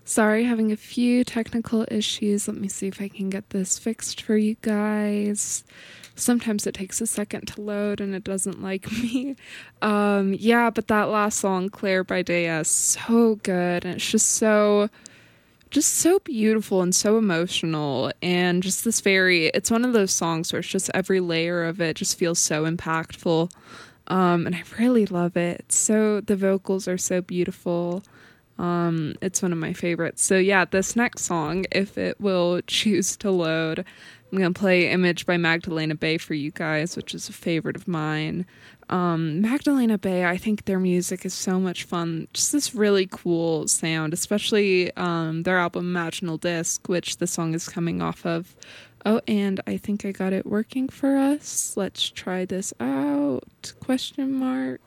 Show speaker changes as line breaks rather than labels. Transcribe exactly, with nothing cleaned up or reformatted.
Sorry, having a few technical issues. Let me see if I can get this fixed for you guys. Sometimes it takes a second to load and it doesn't like me. Um, yeah, but that last song, Claire by Daya, is so good. And it's just so, just so beautiful and so emotional. And just this very, it's one of those songs where it's just every layer of it just feels so impactful. Um, and I really love it. So the vocals are so beautiful. Um, it's one of my favorites. So yeah, this next song, if it will choose to load, I'm gonna play "Image" by Magdalena Bay for you guys, which is a favorite of mine. Um, Magdalena Bay, I think their music is so much fun. Just this really cool sound, especially um, their album Imaginal Disc, which the song is coming off of. Oh, and I think I got it working for us. Let's try this out. Question mark.